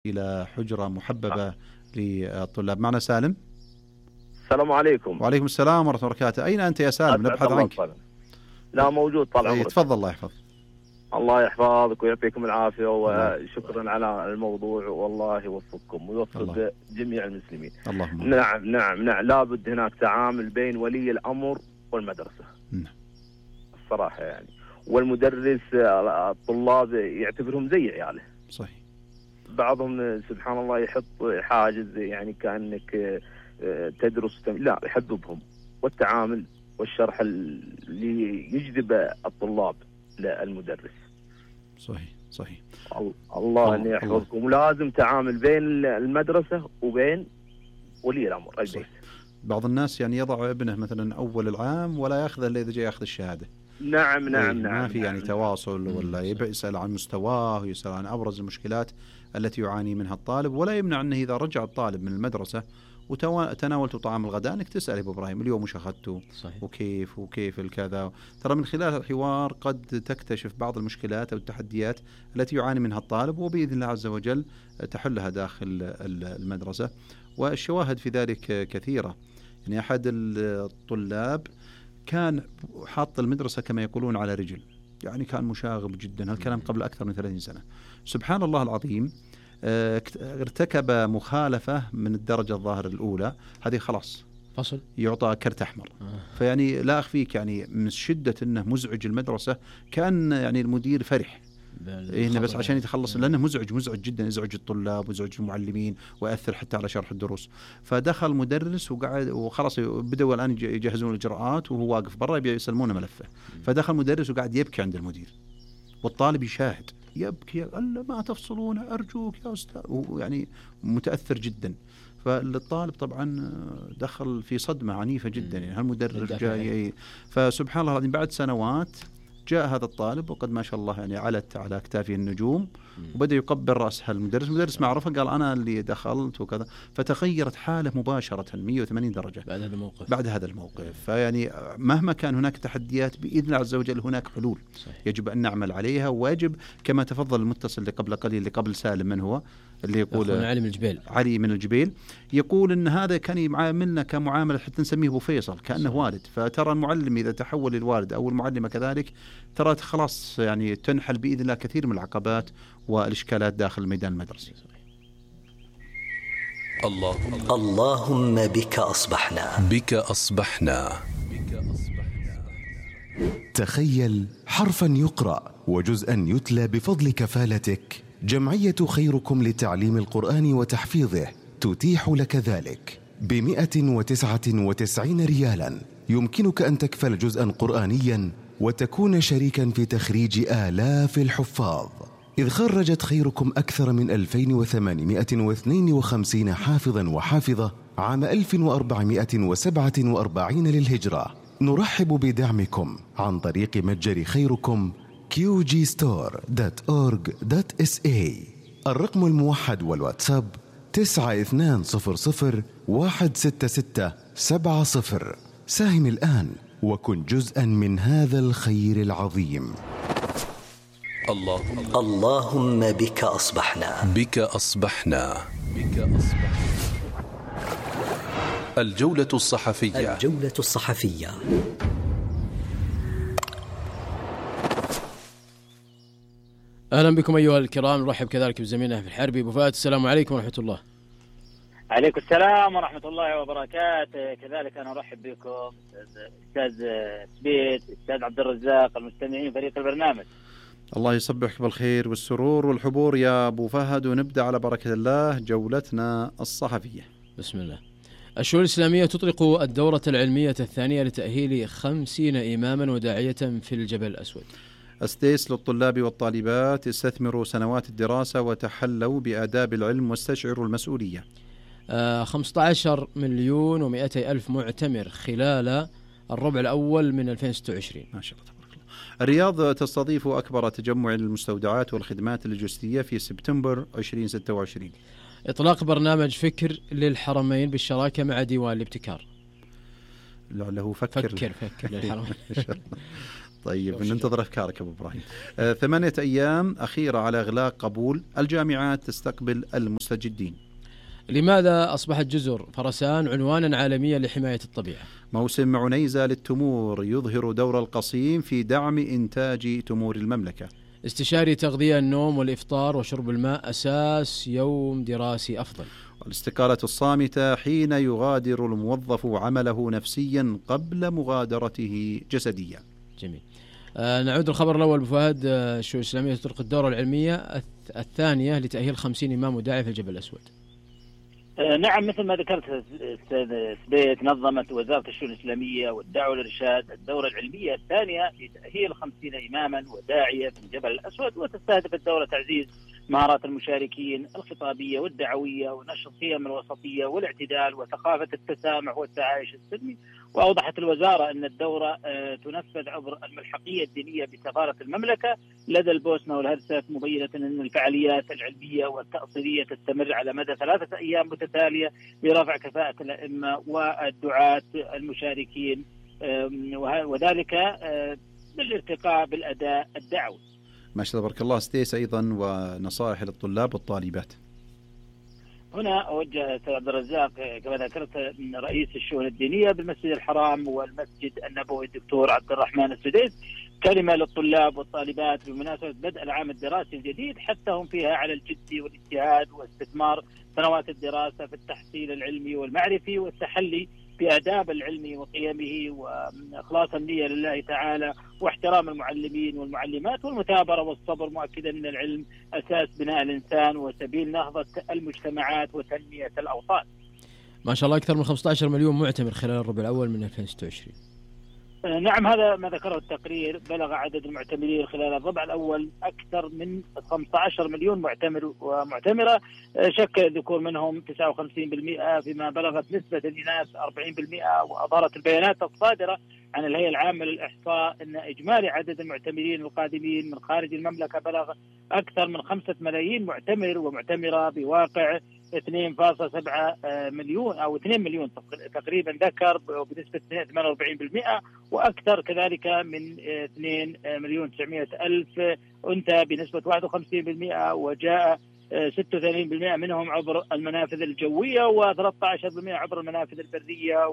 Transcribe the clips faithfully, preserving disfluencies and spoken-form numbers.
إلى حجرة محببة للطلاب. معنا سالم. السلام عليكم. وعليكم السلام ورحمة الله وبركاته. أين أنت يا سالم؟ نبحث عنك. طبعا. لا موجود طال عمرك. تفضل. الله يحفظ. الله يحفظك ويعطيكم العافية وشكرا على الموضوع والله يوفقكم ويوفق جميع المسلمين. اللهم. نعم نعم نعم لابد هناك تعامل بين ولي الأمر والمدرسة. نعم. الصراحة يعني والمدرس الطلاب يعتبرهم زي عياله. صحيح. بعضهم سبحان الله يحط حاجز يعني كأنك تدرس لا يحببهم والتعامل والشرح اللي يجذب الطلاب للمدرس. صحيح صحيح. الله أن يحفظكم. ولازم تعامل بين المدرسة وبين ولي الأمر البيت. بعض الناس يعني يضع ابنه مثلا أول العام ولا يأخذه إلا إذا جاء يأخذ الشهادة. نعم نعم نعم. ما في يعني نعم تواصل ولا يبقى يسأل عن مستواه ويسأل عن أبرز المشكلات التي يعاني منها الطالب، ولا يمنع أنه إذا رجع الطالب من المدرسة وتناولت طعام الغداء أنك تسأل أبو إبراهيم اليوم وش أخذته وكيف وكيف الكذا. ترى من خلال الحوار قد تكتشف بعض المشكلات أو التحديات التي يعاني منها الطالب، وبإذن الله عز وجل تحلها داخل المدرسة. والشواهد في ذلك كثيرة. يعني أحد الطلاب كان حاط المدرسة كما يقولون على رجل، يعني كان مشاغب جدا. هالكلام قبل أكثر من ثلاثين سنة. سبحان الله العظيم ارتكب مخالفة من الدرجة الظاهر الأولى، هذه خلاص فصل يعطى كرت أحمر. آه. فيعني لا أخفيك يعني من شدة أنه مزعج المدرسة كان يعني المدير فرح إيه بس عشان يتخلص، لأنه مزعج مزعج جدا، يزعج الطلاب ويزعج المعلمين ويأثر حتى على شرح الدروس. فدخل مدرس وقعد وخلاص بدأوا الآن يجهزون الإجراءات وهو واقف برا يسلمونه ملفه. فدخل مدرس وقعد يبكي عند المدير والطالب يشاهد يبكي، قال ما تفصلون أرجوك يا أستاذ، ويعني متأثر جدا. فالطالب طبعا دخل في صدمة عنيفة جدا، يعني هالمدرس جاي. فسبحان الله العظيم بعد سنوات جاء هذا الطالب وقد ما شاء الله يعني علت على أكتافه النجوم، وبدأ يقبل رأس هالمدرس. المدرس معرفه قال أنا اللي دخلت وكذا. فتغيرت حاله مباشرة مئة وثمانين درجة بعد هذا الموقف. بعد هذا الموقف. فيعني مهما كان هناك تحديات بإذن الله عز وجل هناك حلول. صحيح. يجب أن نعمل عليها، ويجب كما تفضل المتصل اللي قبل قليل اللي قبل سالم من هو اللي يقول علي من الجبيل علي من الجبيل يقول إن هذا كان يعاملنا كمعاملة حتى نسميه أبو فيصل كأنه صحيح. والد. فترى المعلم إذا تحول للوالد أو المعلمة كذلك ترى خلاص يعني تنحل بإذن الله كثير من العقبات والإشكالات داخل الميدان المدرسي. الله اللهم بك أصبحنا بك أصبحنا تخيل حرفا يقرأ وجزءا يتلى بفضل كفالتك. جمعية خيركم لتعليم القرآن وتحفيظه تتيح لك ذلك بمئة وتسعة وتسعين ريالا. يمكنك أن تكفل جزءا قرآنيا وتكون شريكا في تخريج آلاف الحفاظ، إذ خرجت خيركم أكثر من ألفين وثمانمئة واثنين وخمسين حافظا وحافظة عام ألف وأربعمئة وسبعة وأربعين للهجرة. نرحب بدعمكم عن طريق متجر خيركم كيو جي ستور دوت أورج دوت إس إيه. الرقم الموحد والواتساب تسعة اثنان صفر صفر واحد ستة ستة سبعة صفر. ساهم الآن وكن جزءا من هذا الخير العظيم. الله اللهم بك أصبحنا بك أصبحنا بك أصبحنا. الجولة الصحفية الجولة الصحفية. أهلا بكم أيها الكرام. نرحب كذلك بزميلنا في الحربي أبو فهد. السلام عليكم ورحمة الله. عليكم السلام ورحمة الله وبركاته. كذلك أنا أرحب بكم أستاذ سبيت، أستاذ عبد الرزاق، المستمعين فريق البرنامج. الله يصبحك بالخير والسرور والحبور يا أبو فهد. ونبدأ على بركة الله جولتنا الصحفية. بسم الله. الشؤون الإسلامية تطلق الدورة العلمية الثانية لتأهيل خمسين إماما وداعية في الجبل الأسود. أستيس للطلاب والطالبات استثمروا سنوات الدراسة وتحلوا بآداب العلم واستشعروا المسؤولية. آه خمسة عشر مليون ومئتي ألف معتمر خلال الربع الأول من ألفين وستة وعشرين. ما شاء الله تبارك الله. الرياض تستضيف أكبر تجمع للمستودعات والخدمات اللوجستية في سبتمبر ألفين وستة وعشرين. إطلاق برنامج فكر للحرمين بالشراكة مع ديوان الابتكار. له فكر فكر فكر للحرمين. طيب ننتظر أفكارك أبو إبراهيم. آه ثمانية أيام أخيرة على إغلاق قبول، الجامعات تستقبل المستجدين. لماذا أصبحت جزر فرسان عنوانا عالميا لحماية الطبيعة؟ موسم عنيزة للتمور يظهر دور القصيم في دعم إنتاج تمور المملكة. استشاري تغذية، النوم والإفطار وشرب الماء أساس يوم دراسي أفضل. والاستقالة الصامتة حين يغادر الموظف عمله نفسيا قبل مغادرته جسديا. جميل. آه نعود الخبر الأول بفهد. آه الشؤون الإسلامية تطلق الدورة العلمية الثانية لتأهيل خمسين إمام وداعية في الجبل الأسود. آه نعم، مثل ما ذكرت أستاذ سبيت، نظمت وزارة الشؤون الإسلامية والدعوة والإرشاد الدورة العلمية الثانية لتأهيل خمسين إماما وداعية في الجبل الأسود، وتستهدف الدورة تعزيز مهارات المشاركين الخطابية والدعوية ونشر قيم الوسطية والاعتدال وثقافة التسامح والتعايش السلمي. وأوضحت الوزارة أن الدورة تنفذ عبر الملحقية الدينية بسفارة المملكة لدى البوسنة والهرسك، مبينة أن الفعاليات العلمية والتأصيلية تستمر على مدى ثلاثة أيام متتالية لرفع كفاءة الأئمة والدعاة المشاركين، وذلك بالارتقاء بالأداء الدعوي. ما شاء الله تبارك الله. ستيس أيضا ونصائح للطلاب والطالبات. هنا أوجه سيد عبد الرزاق كما ذكرت من رئيس الشؤون الدينية بالمسجد الحرام والمسجد النبوي الدكتور عبد الرحمن السديس كلمة للطلاب والطالبات بمناسبة بدء العام الدراسي الجديد، حثهم فيها على الجد والاجتهاد واستثمار سنوات الدراسة في التحصيل العلمي والمعرفي والتحلي بآداب العلم وقيمه وإخلاص النية لله تعالى واحترام المعلمين والمعلمات والمثابرة والصبر، مؤكدا أن العلم أساس بناء الإنسان وسبيل نهضة المجتمعات وتنمية الأوطان. ما شاء الله أكثر من خمسة عشر مليون معتمر خلال الربع الأول من ألفين وستة وعشرين. نعم، هذا ما ذكره التقرير. بلغ عدد المعتمرين خلال الربع الأول أكثر من خمسة عشر مليون معتمر ومعتمرة، شكل الذكور منهم تسعة وخمسين بالمئة، فيما بلغت نسبة الإناث أربعين بالمئة. وأظهرت البيانات الصادرة عن الهيئة العامة للإحصاء أن إجمالي عدد المعتمرين القادمين من خارج المملكة بلغ أكثر من خمسة ملايين معتمر ومعتمرة، بواقع اثنين فاصلة سبعة مليون أو اثنين مليون تقريبا ذكر بنسبة ثمانية وأربعين بالمئة، وأكثر كذلك من اثنين مليون تسعمائة ألف أنثى بنسبة واحد وخمسين بالمئة، وجاء ستة وثمانين بالمئة منهم عبر المنافذ الجوية وثلاثة عشر بالمئة عبر المنافذ البرية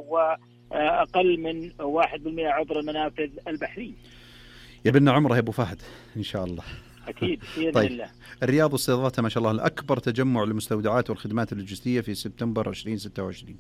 وأقل من واحد بالمئة عبر المنافذ البحرية. يبنى عمره يا أبو فهد إن شاء الله. أكيد بإذن طيب. الله. الرياض استضافتها ما شاء الله الأكبر تجمع للمستودعات والخدمات اللوجستية في سبتمبر ألفين وستة وعشرين.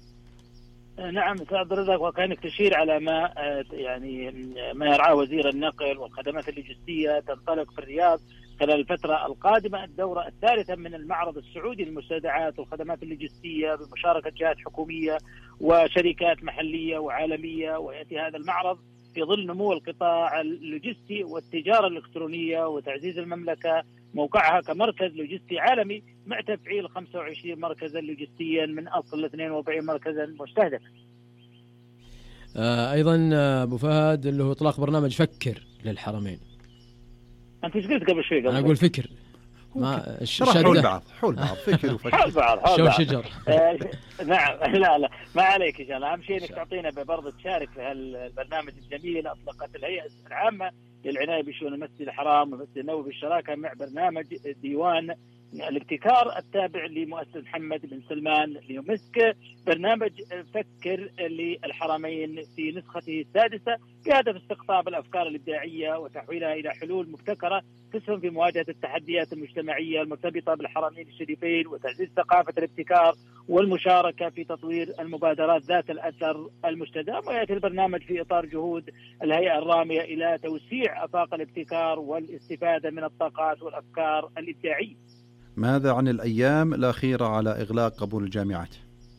نعم سيد عبد الرزاق، وكانك تشير على ما يعني ما يرعاه وزير النقل والخدمات اللوجستية. تنطلق في الرياض خلال الفترة القادمة الدورة الثالثة من المعرض السعودي للمستودعات والخدمات اللوجستية بمشاركة جهات حكومية وشركات محلية وعالمية. ويأتي هذا المعرض في ظل نمو القطاع اللوجستي والتجارة الإلكترونية وتعزيز المملكة موقعها كمركز لوجستي عالمي مع تفعيل خمسة وعشرين مركزا لوجستيا من أصل اثنين وأربعين مركزا مستهدفا. آه أيضا أبو فهد اللي هو إطلاق برنامج فكر للحرمين. أنت إيش قلت قبل شوي؟ أنا أقول فكر. ما حول بعض حول بعض فكر وفكر حول بعض حول بعض شجر. آه نعم لا لا ما عليك إن شاء الله. أهم شيء إنك تعطينا برضه تشارك في هالبرنامج الجميل. أطلقت الهيئة العامة للعناية بشؤون المسجد الحرام والمسجد النبوي بالشراكة مع برنامج ديوان الابتكار التابع لمؤسسة محمد بن سلمان ليومسك، برنامج فكر للحرمين في نسخته السادسة بهدف استقطاب الأفكار الإبداعية وتحويلها إلى حلول مبتكرة تسهم في مواجهة التحديات المجتمعية المرتبطة بالحرمين الشريفين وتعزيز ثقافة الابتكار والمشاركة في تطوير المبادرات ذات الأثر المستدام. ويأتي البرنامج في إطار جهود الهيئة الرامية إلى توسيع آفاق الابتكار والاستفادة من الطاقات والأفكار الإبداعية. ماذا عن الأيام الأخيرة على إغلاق قبول الجامعات؟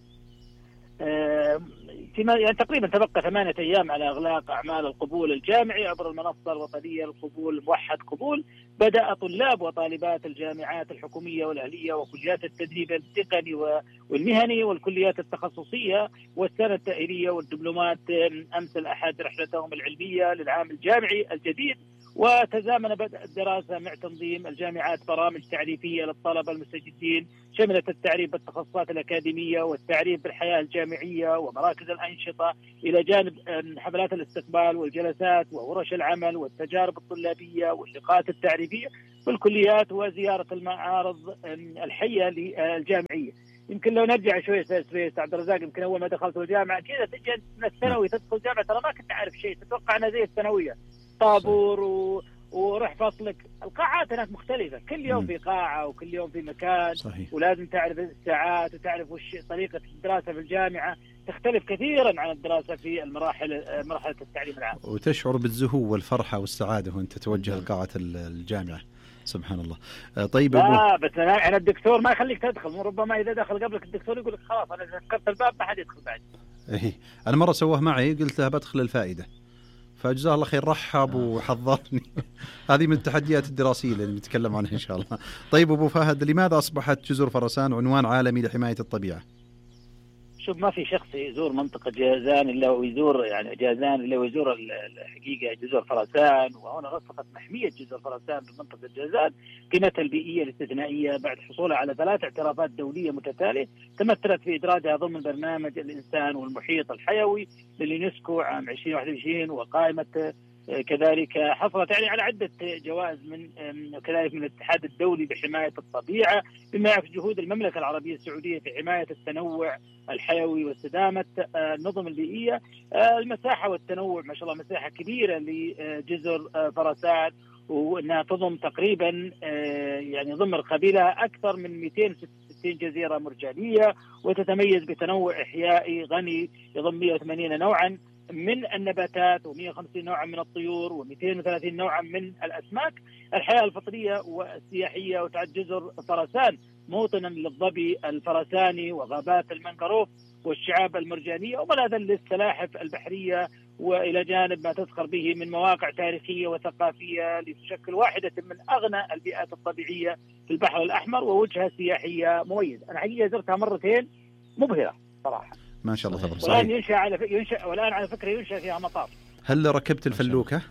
آه فيما يعني تقريبا تبقى ثمانية أيام على إغلاق أعمال القبول الجامعي عبر المنصة الوطنية للقبول موحد قبول. بدأ طلاب وطالبات الجامعات الحكومية والأهلية وكليات التدريب التقني والمهني والكليات التخصصية والسنة التأهيلية والدبلومات أمس الأحد رحلتهم العلمية للعام الجامعي الجديد، وتزامن بدء الدراسة مع تنظيم الجامعات برامج تعريفية للطلبة المستجدين شملت التعريف بالتخصصات الأكاديمية والتعريف بالحياة الجامعية ومراكز الأنشطة، إلى جانب حفلات الاستقبال والجلسات وورش العمل والتجارب الطلابية واللقاءات التعريفية في الكليات وزيارة المعارض الحية للجامعية. يمكن لو نرجع شوي سويس عبد الرزاق، يمكن أول ما دخلت الجامعة كذا تجي من الثانوي تدخل الجامعة ترى ما كنت عارف شيء، تتوقع أنها زي الثانوية طابور و... وروح فصلك. القاعات هناك مختلفة، كل يوم في قاعة وكل يوم في مكان. صحيح. ولازم تعرف الساعات وتعرف وش طريقة الدراسة في الجامعة، تختلف كثيرا عن الدراسة في المراحل مرحلة التعليم العام. وتشعر بالزهو والفرحة والسعادة وأنت توجه لقاعة الجامعة. سبحان الله. طيب لا بس أنا, أنا الدكتور ما يخليك تدخل، ربما إذا دخل قبلك الدكتور يقول لك خلاص أنا سكرت الباب ما حد يدخل بعد. إيه أنا مرة سواه معي، قلت له بدخل الفائدة فجزاه الله خير رحب وحضرني. هذه من التحديات الدراسية اللي نتكلم عنها إن شاء الله. طيب أبو فهد، لماذا أصبحت جزر فرسان عنوان عالمي لحماية الطبيعة؟ شوف، ما في شخص يزور منطقة جازان إلا ويزور يعني جازان إلا ويزور الحقيقة جزر فرسان، وهنا رسخت محمية جزر فرسان بمنطقة جازان قيمتها البيئية الاستثنائية بعد حصولها على ثلاث اعترافات دولية متتالية تمثلت في إدراجها ضمن برنامج الإنسان والمحيط الحيوي لليونسكو عام عشرين واحد وعشرين، وقائمة كذلك حصلت يعني على عدة جوائز من كذلك من الاتحاد الدولي بحماية الطبيعة، بما يعكس جهود المملكة العربية السعودية في حماية التنوع الحيوي واستدامة النظم البيئية. المساحة والتنوع ما شاء الله مساحة كبيرة لجزر فرسان، وأنها تضم تقريبا يعني ضمن قبيلة أكثر من مئتين وستة وستين جزيرة مرجانية، وتتميز بتنوع إحيائي غني يضم مئة وثمانين نوعا من النباتات ومئة وخمسين نوعا من الطيور ومئتين وثلاثين نوعا من الأسماك. الحياة الفطرية والسياحية، وتعد جزر فرسان موطنا للظبي الفرساني وغابات المنغروف والشعاب المرجانية وملاذا للسلاحف البحرية، وإلى جانب ما تزخر به من مواقع تاريخية وثقافية لتشكل واحدة من أغنى البيئات الطبيعية في البحر الأحمر ووجهة سياحية مميزة. أنا حقيقة زرتها مرتين مبهرة صراحة ما شاء الله. تبارك والآن ينشأ على ف... ينشأ والآن على فكرة ينشأ فيها مطار. هل ركبت الفلوكة؟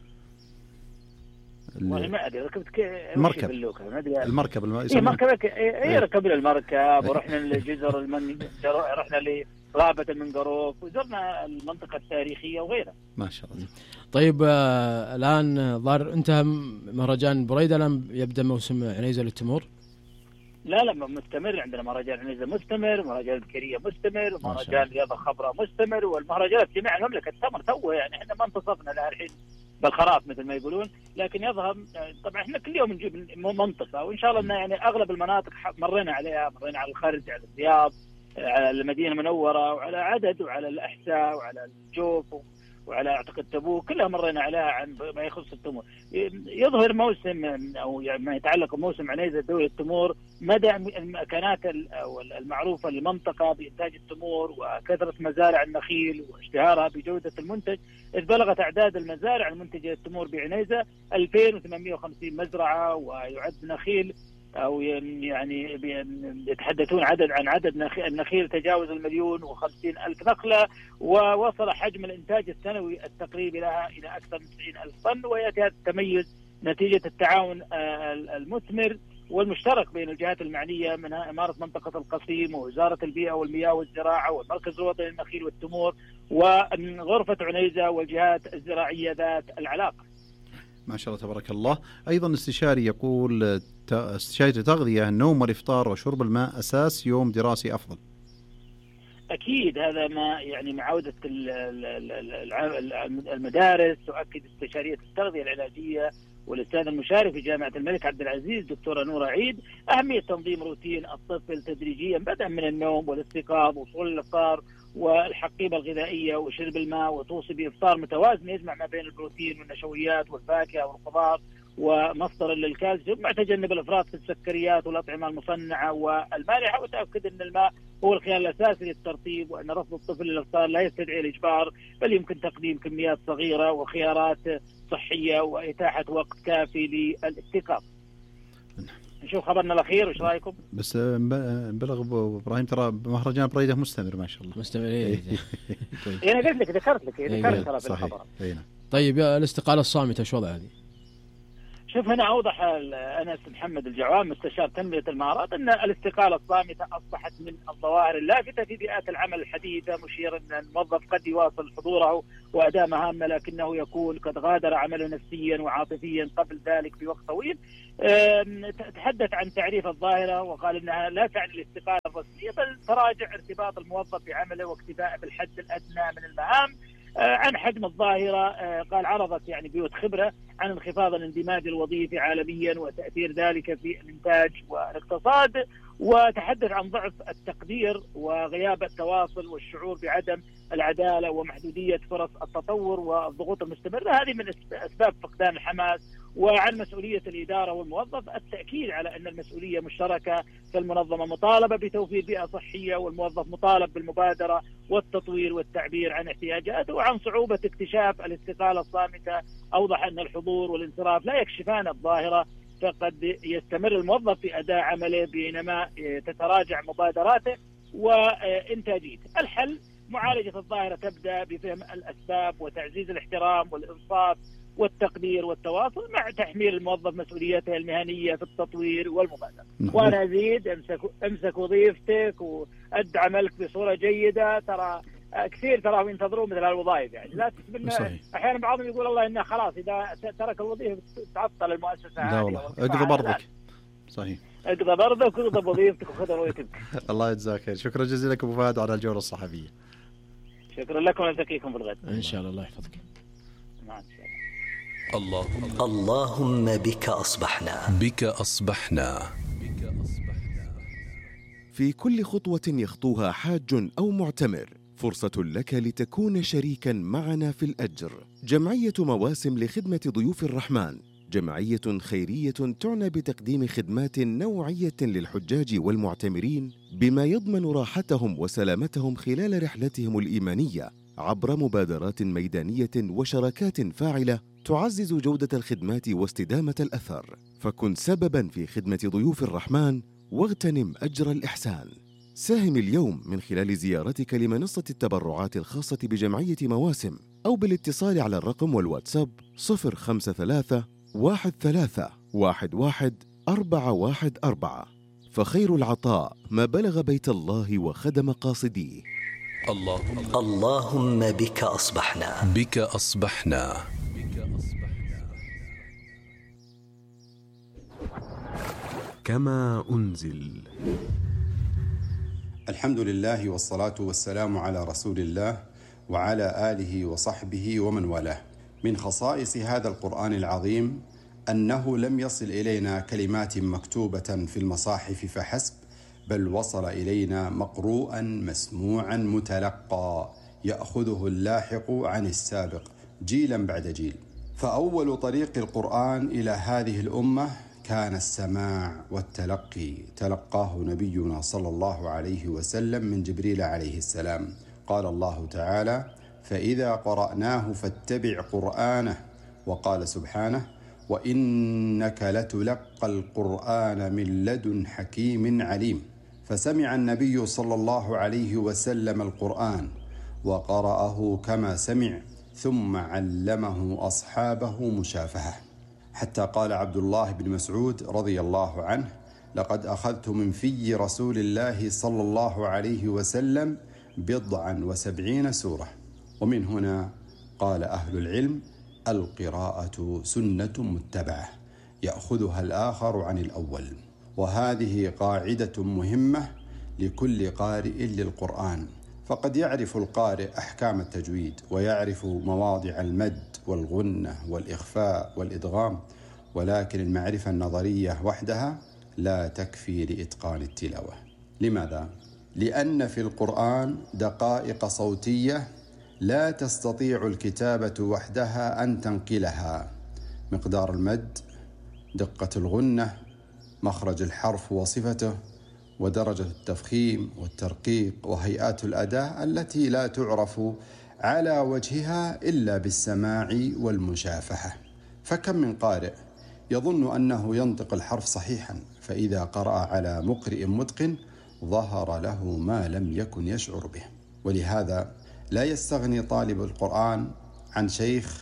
والله ما أدري ركبت ك... المركب المركب الم... إيه مركبة ك... إيه ركبنا المركب ورحنا لجزر المن... رحنا لغابة المنغروف وزرنا المنطقة التاريخية وغيرها. ما شاء الله. طيب آه الآن ظهر انتهى مهرجان بريدة، الآن يبدأ موسم عنيزة للتمور. لا لا مستمر، عندنا مهرجان عنيزة مستمر، مهرجان البكرية مستمر، مهرجان رياض خبرة مستمر، والمهرجانات جميع المملكة تمر توه يعني احنا ما انتصفنا لها الحين بالخراف مثل ما يقولون، لكن يظهر طبعا احنا كل يوم نجيب منطقة، وان شاء الله ان يعني اغلب المناطق مرينا عليها، مرينا على الخرج، على الرياض، على المدينة المنورة، وعلى عدد، وعلى الأحساء، وعلى الجوف، وعلى اعتقد تبوك، كلها مرينا عليها عن ما يخص التمور. يظهر موسم او يعني ما يتعلق بموسم عنيزة دولة التمور مدى المكانات المعروفة للمنطقة بإنتاج التمور وكثرة مزارع النخيل واشتهارها بجودة المنتج، إذ بلغت أعداد المزارع المنتجة للتمور بعنيزة ألفين وثمانمئة وخمسين مزرعة، ويعد نخيل أو يعني يتحدثون عدد عن عدد النخيل تجاوز المليون وخمسين ألف نخلة، ووصل حجم الإنتاج السنوي التقريبي لها إلى أكثر من تسعين ألف طن، ويأتي هذا التميز نتيجة التعاون المثمر والمشترك بين الجهات المعنية منها إمارة منطقة القصيم ووزارة البيئة والمياه والزراعة والمركز الوطني للنخيل والتمور وغرفة عنيزة والجهات الزراعية ذات العلاقة. ما شاء الله تبارك الله. أيضا استشاري يقول استشاري التغذية النوم والإفطار وشرب الماء أساس يوم دراسي أفضل. أكيد هذا ما يعني معاودة المدارس تؤكد استشارية التغذية العلاجية والأستاذ المشارك في جامعة الملك عبد العزيز دكتورة نورة عيد أهمية تنظيم روتين الطفل تدريجيا بدءا من النوم والاستيقاظ وصول الإفطار والحقيبة الغذائية وشرب الماء، وتوصي بإفطار متوازن يجمع ما بين البروتين والنشويات والفاكهة والخضار ومصدر للكالسيوم مع تجنب الافراط في السكريات والاطعمه المصنعه والمالحه، وتاكد ان الماء هو الخيار الاساسي للترطيب، وان رفض الطفل للافطار لا يستدعي الاجبار بل يمكن تقديم كميات صغيره وخيارات صحيه واتاحه وقت كافي للاستيقاظ. نشوف خبرنا الاخير، وش رايكم؟ بس بلغ ابو ابراهيم ترى مهرجان بريده مستمر ما شاء الله. مستمر ايه انا قلت لك ذكرت لك ذكرت ترى في الخبر. طيب يا الاستقاله الصامته شو وضعها هذه؟ شوف هنا أوضح أنس محمد الجعوان مستشار تنمية المهارات أن الاستقالة الصامتة أصبحت من الظواهر اللافتة في بيئات العمل الحديثة، مشيرا أن الموظف قد يواصل حضوره وأداء مهامه لكنه يكون قد غادر عمله نفسيا وعاطفيا قبل ذلك بوقت طويل. تحدث عن تعريف الظاهرة وقال أنها لا تعني الاستقالة الرسمية، بل تراجع ارتباط الموظف بعمله واكتفاء بالحد الأدنى من المهام. عن حجم الظاهرة قال عرضت يعني بيوت خبرة عن انخفاض الاندماج الوظيفي عالميا وتأثير ذلك في الإنتاج والاقتصاد، وتحدث عن ضعف التقدير وغياب التواصل والشعور بعدم العدالة ومحدودية فرص التطور والضغوط المستمرة، هذه من أسباب فقدان الحماس. وعن مسؤولية الإدارة والموظف التأكيد على أن المسؤولية مشتركة، فالمنظمة مطالبة بتوفير بيئة صحية والموظف مطالب بالمبادرة والتطوير والتعبير عن احتياجاته. وعن صعوبة اكتشاف الاستقالة الصامتة أوضح أن الحضور والانصراف لا يكشفان الظاهرة، فقد يستمر الموظف في أداء عمله بينما تتراجع مبادراته وإنتاجيته. الحل معالجة الظاهرة تبدأ بفهم الأسباب وتعزيز الاحترام والإنصاف والتقدير والتواصل، مع تحميل الموظف مسؤوليته المهنية في التطوير والمبادرة. وأنا أزيد امسك امسك وظيفتك وأد عملك بصورة جيدة. ترى كثير ترى ينتظرون مثل هالوظائف، يعني لا تسبنا. أحيانا بعضهم يقول الله إنه خلاص إذا ترك الوظيفة تعطل المؤسسة. لا والله اقضي برضك. صحيح، اقضي برضك واقضي بوظيفتك وخذ رؤيتك. الله يجزاك خير. شكرا جزيلا لك أبو فهد على الجولة الصحفية. شكرا لكم ونلتقيكم في الغد إن شاء الله. الله يحفظك. مع السلامة. اللهم اللهم بك أصبحنا بك أصبحنا في كل خطوة يخطوها حاج أو معتمر فرصة لك لتكون شريكا معنا في الأجر. جمعية مواسم لخدمة ضيوف الرحمن جمعية خيرية تعنى بتقديم خدمات نوعية للحجاج والمعتمرين بما يضمن راحتهم وسلامتهم خلال رحلتهم الإيمانية عبر مبادرات ميدانية وشراكات فاعلة تعزز جودة الخدمات واستدامة الأثر. فكن سبباً في خدمة ضيوف الرحمن واغتنم أجر الإحسان. ساهم اليوم من خلال زيارتك لمنصة التبرعات الخاصة بجمعية مواسم أو بالاتصال على الرقم والواتساب صفر خمسة ثلاثة واحد ثلاثة واحد واحد أربعة واحد أربعة. فخير العطاء ما بلغ بيت الله وخدم قاصديه. اللهم اللهم بك أصبحنا بك أصبحنا كما أنزل. الحمد لله والصلاة والسلام على رسول الله وعلى آله وصحبه ومن والاه. من خصائص هذا القرآن العظيم أنه لم يصل إلينا كلمات مكتوبة في المصاحف فحسب، بل وصل إلينا مقروءا مسموعا متلقى يأخذه اللاحق عن السابق جيلا بعد جيل. فأول طريق القرآن إلى هذه الأمة كان السماع والتلقي، تلقاه نبينا صلى الله عليه وسلم من جبريل عليه السلام. قال الله تعالى: فإذا قرأناه فاتبع قرآنه. وقال سبحانه: وإنك لتلقى القرآن من لدن حكيم عليم. فسمع النبي صلى الله عليه وسلم القرآن وقرأه كما سمع، ثم علمه أصحابه مشافهة، حتى قال عبد الله بن مسعود رضي الله عنه: لقد أخذت من في رسول الله صلى الله عليه وسلم بضعا وسبعين سورة. ومن هنا قال أهل العلم: القراءة سنة متبعة يأخذها الآخر عن الأول. وهذه قاعدة مهمة لكل قارئ للقرآن، فقد يعرف القارئ أحكام التجويد ويعرف مواضع المد والغنة والإخفاء والإدغام، ولكن المعرفة النظرية وحدها لا تكفي لإتقان التلاوة. لماذا؟ لأن في القرآن دقائق صوتية لا تستطيع الكتابة وحدها أن تنقلها: مقدار المد، دقة الغنة، مخرج الحرف وصفته، ودرجة التفخيم والترقيق، وهيئات الأداء التي لا تعرف على وجهها إلا بالسماع والمشافهة. فكم من قارئ يظن أنه ينطق الحرف صحيحا، فإذا قرأ على مقرئ متقن ظهر له ما لم يكن يشعر به. ولهذا لا يستغني طالب القرآن عن شيخ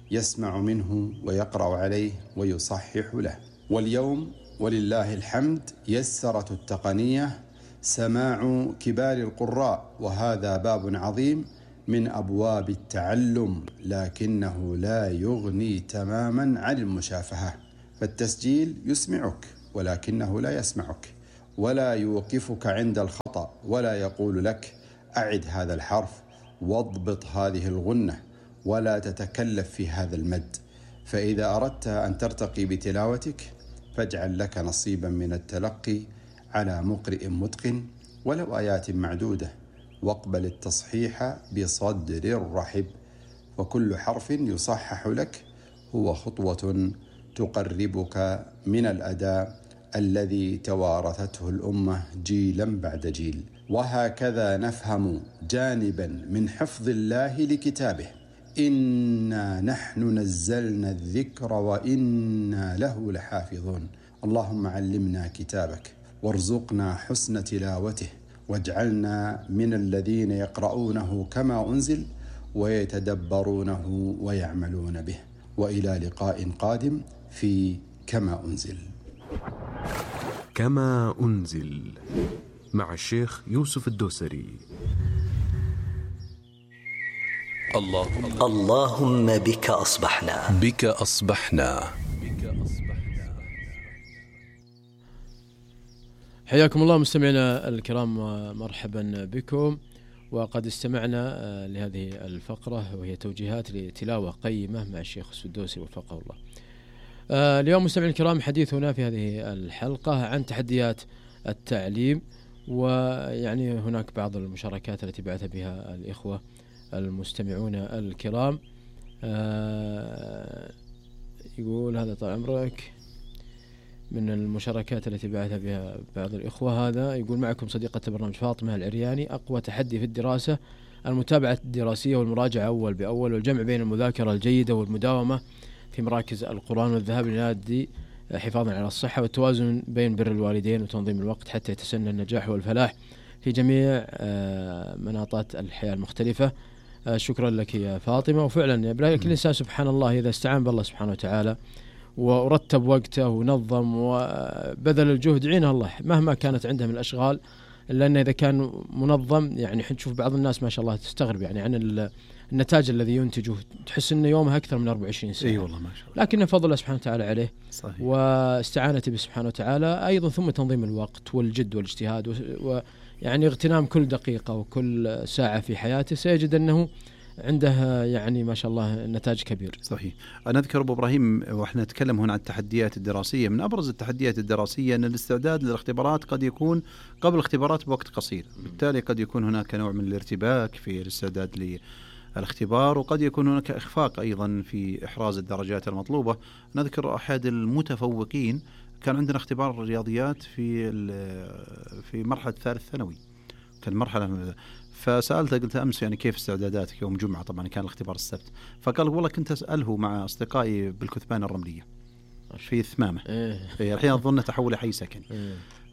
يسمع منه ويقرأ عليه ويصحح له. واليوم ولله الحمد يسرت التقنية سماع كبار القراء، وهذا باب عظيم من أبواب التعلم، لكنه لا يغني تماما عن المشافهة. فالتسجيل يسمعك ولكنه لا يسمعك، ولا يوقفك عند الخطأ، ولا يقول لك أعد هذا الحرف واضبط هذه الغنة، ولا تتكلف في هذا المد. فإذا أردت أن ترتقي بتلاوتك فاجعل لك نصيبا من التلقي على مقرئ متقن ولو آيات معدودة، واقبل التصحيح بصدر رحب، وكل حرف يصحح لك هو خطوة تقربك من الأداء الذي توارثته الأمة جيلا بعد جيل. وهكذا نفهم جانبا من حفظ الله لكتابه: إنا نحن نزلنا الذكر وإنا له لحافظون. اللهم علمنا كتابك وارزقنا حسن تلاوته، واجعلنا من الذين يقرؤونه كما أنزل ويتدبرونه ويعملون به. وإلى لقاء قادم في كما أنزل. كما أنزل مع الشيخ يوسف الدوسري. اللهم اللهم بك أصبحنا بك أصبحنا. حياكم الله مستمعينا الكرام، مرحبا بكم. وقد استمعنا لهذه الفقرة وهي توجيهات لتلاوة قيمة مع الشيخ السدوسي وفقه الله. اليوم مستمعينا الكرام حديثنا في هذه الحلقة عن تحديات التعليم، ويعني هناك بعض المشاركات التي بعث بها الإخوة المستمعون الكرام. يقول هذا طال عمرك من المشاركات التي بعث بها بعض الإخوة، هذا يقول: معكم صديقة البرنامج فاطمة العرياني. أقوى تحدي في الدراسة المتابعة الدراسية والمراجعة أول بأول، والجمع بين المذاكرة الجيدة والمداومة في مراكز القرآن، والذهاب للنادي حفاظا على الصحة، والتوازن بين بر الوالدين وتنظيم الوقت حتى يتسنى النجاح والفلاح في جميع مناطات الحياة المختلفة. شكرا لك يا فاطمة. وفعلا لكن الإنسان سبحان الله إذا استعان بالله سبحانه وتعالى ورتب وقته ونظم وبذل الجهد عينه الله مهما كانت عنده من الأشغال، لأن إذا كان منظم يعني نشوف بعض الناس ما شاء الله تستغرب يعني عن النتاج الذي ينتجه، تحس إنه يومه أكثر من أربعة وعشرين ساعة. أي والله ما شاء الله. لكن فضل الله سبحانه وتعالى عليه صحيح. واستعانته بسبحانه وتعالى أيضا، ثم تنظيم الوقت والجد والاجتهاد ويعني اغتنام كل دقيقة وكل ساعة في حياته، سيجد أنه عنده يعني ما شاء الله نتاج كبير. صحيح. أنا أذكر أبو إبراهيم وإحنا نتكلم هنا عن التحديات الدراسية، من أبرز التحديات الدراسية أن الاستعداد للاختبارات قد يكون قبل الاختبارات بوقت قصير، بالتالي قد يكون هناك نوع من الارتباك في الاستعداد للاختبار، وقد يكون هناك إخفاق أيضا في إحراز الدرجات المطلوبة. نذكر أحد المتفوقين كان عندنا اختبار الرياضيات في في مرحلة ثالث ثانوي، كان مرحلة، فسألته قلت أمس يعني كيف استعداداتك يوم جمعة، طبعا كان الاختبار السبت، فقال والله كنت أسأله مع أصدقائي بالكثبان الرملية في الثمامة. إيه. الحين أظن تحول حي سكن. إيه.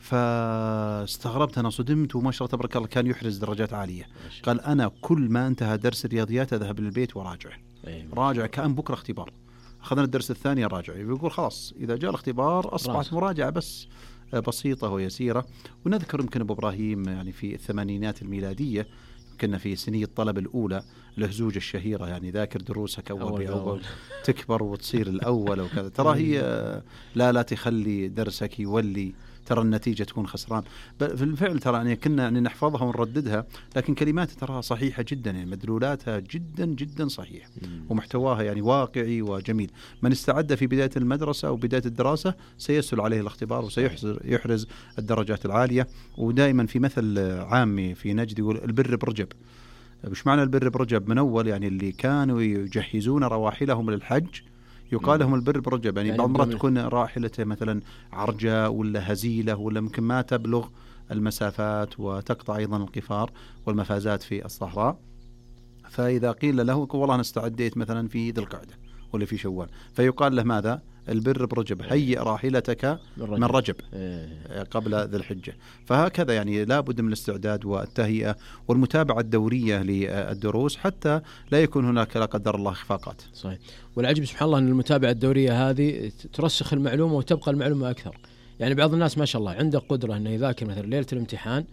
فاستغربت أنا، صدمت، وما شاء الله تبارك الله كان يحرز درجات عالية. قال أنا كل ما انتهى درس الرياضيات أذهب للبيت وراجع. إيه. راجع كأن بكرة اختبار. أخذنا الدرس الثاني راجع، يقول خلاص إذا جاء الاختبار أصبحت مراجعة بس بسيطة ويسيرة. ونذكر يمكن أبو إبراهيم يعني في الثمانينات الميلادية كنا في سنية الطلب الأولى الهزوج الشهيرة، يعني ذاكر دروسك أول, أول بأول تكبر وتصير الأول وكذا. ترى هي لا لا تخلي درسك يولي، ترى النتيجة تكون خسران. في الفعل ترى يعني كنا يعني نحفظها ونرددها، لكن كلماتها تراها صحيحة جدا، يعني مدلولاتها جدا جدا صحيح، ومحتواها يعني واقعي وجميل. من استعد في بداية المدرسة أو بداية الدراسة سيسهل عليه الاختبار وسيحرز الدرجات العالية. ودائما في مثل عامي في نجد يقول البر برجب. مش معنى البر برجب؟ من أول يعني اللي كانوا يجهزون رواحلهم للحج يقال لهم البر برجب، يعني, يعني بعض مرات تكون راحلته مثلا عرجة ولا هزيلة ولا ممكن ما تبلغ المسافات وتقطع أيضا القفار والمفازات في الصحراء. فإذا قيل له والله أنا استعديت مثلا في ذي القعدة واللي في شوال، فيقال له ماذا؟ البر برجب، هيئ راحلتك من رجب قبل ذي الحجة. فهكذا يعني لا بد من الاستعداد والتهيئة والمتابعة الدورية للدروس حتى لا يكون هناك لا قدر الله إخفاقات. صحيح. والعجب سبحان الله أن المتابعة الدورية هذه ترسخ المعلومة وتبقى المعلومة أكثر. يعني بعض الناس ما شاء الله عنده قدرة أنه يذاكر مثلا ليلة الامتحان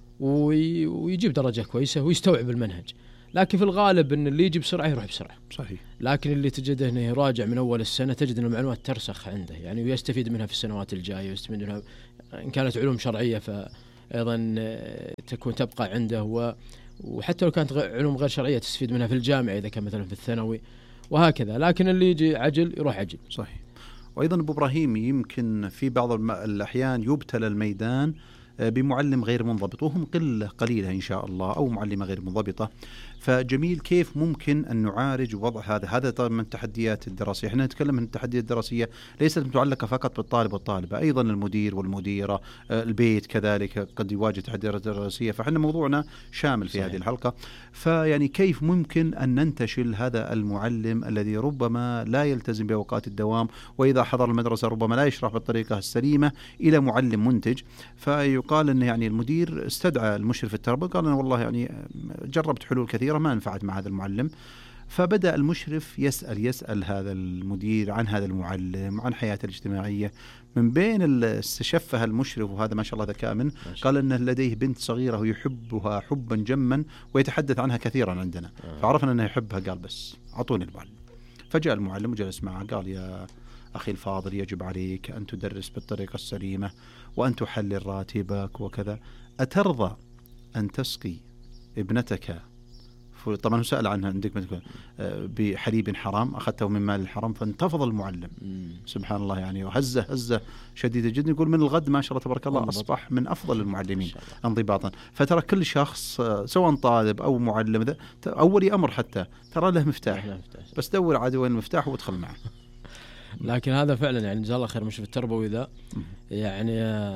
ويجيب درجة كويسة ويستوعب المنهج، لكن في الغالب أن اللي يجي بسرعة يروح بسرعة. صحيح. لكن اللي تجده أنه يراجع من أول السنة تجد أن المعلومات ترسخ عنده، يعني ويستفيد منها في السنوات الجاية، ويستفيد منها إن كانت علوم شرعية فأيضا تكون تبقى عنده، وحتى لو كانت علوم غير شرعية تستفيد منها في الجامعة إذا كان مثلا في الثانوي وهكذا. لكن اللي يجي عجل يروح عجل. صحيح. وأيضا أبو إبراهيم يمكن في بعض الأحيان يبتلى الميدان بمعلم غير منضبط، وهم قلة قليلة إن شاء الله، أو معلمة غير منضبطة. فجميل كيف ممكن أن نعالج وضع هذا هذا طبعا من التحديات الدراسية. احنا نتكلم عن التحديات الدراسية ليست متعلقة فقط بالطالب والطالبة، أيضا المدير والمديرة، البيت كذلك قد يواجه تحديات دراسية. فإحنا موضوعنا شامل في صحيح. هذه الحلقة. فيعني كيف ممكن أن ننتشل هذا المعلم الذي ربما لا يلتزم بأوقات الدوام، وإذا حضر المدرسة ربما لا يشرح بالطريقة السليمة، إلى معلم منتج. فيقال أن يعني المدير استدعى المشرف التربوي قال أنا والله يعني جربت حلول كثيرة ما نفعت مع هذا المعلم. فبدأ المشرف يسأل يسأل هذا المدير عن هذا المعلم، عن حياته الاجتماعية. من بين استشفها المشرف، وهذا ما شاء الله ذكاء منه، قال أنه لديه بنت صغيرة يحبها حبا جما ويتحدث عنها كثيرا عندنا. فعرفنا أنه يحبها، قال بس أعطوني المعلم. فجاء المعلم وجلس معه قال يا أخي الفاضل يجب عليك أن تدرس بالطريقة السليمة وأن تحلل راتبك وكذا. أترضى أن تسقي ابنتك، طبعا هو سأل عنها عندك بحليب حرام أخذته من مال الحرام؟ فانتفض المعلم مم. سبحان الله يعني، وهزه هزة شديدة جدا. يقول من الغد ما شاء الله تبارك الله أصبح من أفضل المعلمين انضباطا. فترى كل شخص سواء طالب أو معلم أولي أمر حتى ترى له مفتاح، بس دور عاد وين المفتاح وادخل معه. لكن هذا فعلا يعني جزاه الله خير مشرف التربوي ذا، يعني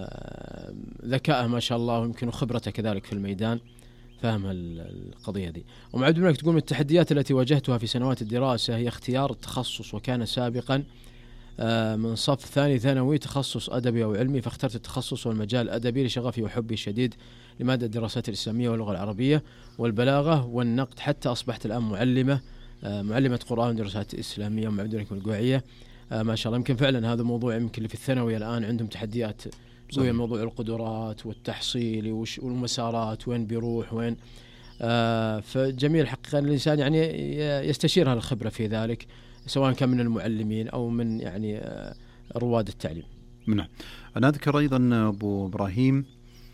ذكاءه ما شاء الله، ويمكن خبرته كذلك في الميدان، فهم القضية دي. ومعد منك تقول من التحديات التي واجهتها في سنوات الدراسة هي اختيار التخصص، وكان سابقا من صف ثاني ثانوي تخصص أدبي أو علمي، فاخترت التخصص والمجال الأدبي لشغفي وحبي الشديد لمادة الدراسات الإسلامية واللغة العربية والبلاغة والنقد، حتى أصبحت الآن معلمة معلمة قرآن ودراسات إسلامية ومعد منك القوعية. ما شاء الله. يمكن فعلا هذا موضوع يمكن اللي في الثانوي الآن عندهم تحديات قوية، موضوع القدرات والتحصيل والمسارات وين بيروح وين. آه فجميل حقيقة الإنسان يعني يستشير هالخبرة في ذلك، سواء كان من المعلمين أو من يعني آه رواد التعليم. نعم. أنا أذكر أيضا أبو إبراهيم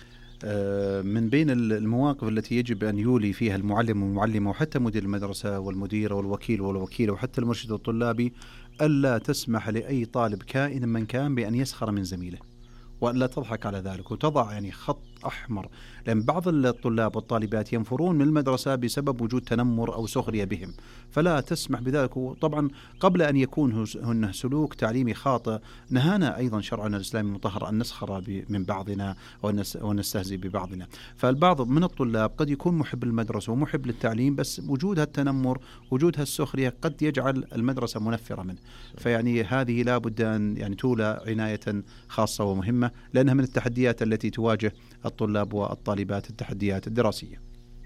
آه من بين المواقف التي يجب أن يولي فيها المعلم والمعلمة وحتى مدير المدرسة والمدير والوكيل والوكيلة وحتى المرشد الطلابي ألا تسمح لأي طالب كائنا من كان بأن يسخر من زميله، ولا تضحك على ذلك وتضع يعني خط أحمر. لأن بعض الطلاب والطالبات ينفرون من المدرسة بسبب وجود تنمر أو سخرية بهم، فلا تسمح بذلك. وطبعا قبل أن يكون هناك سلوك تعليمي خاطئ، نهانا أيضا شرعنا الإسلامي المطهر أن نسخر من بعضنا ونستهزئ ببعضنا. فالبعض من الطلاب قد يكون محب للمدرسة ومحب للتعليم، بس وجودها التنمر وجودها السخرية قد يجعل المدرسة منفرة منه. فيعني هذه لا بد أن يعني تولى عناية خاصة ومهمة، لأنها من التحديات التي تواجه الطلاب والطالبات، التحديات الدراسية.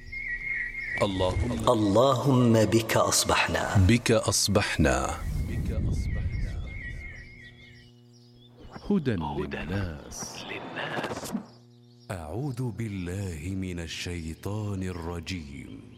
اللهم اللهم بك أصبحنا بك أصبحنا هدى للناس. أعوذ بالله من الشيطان الرجيم.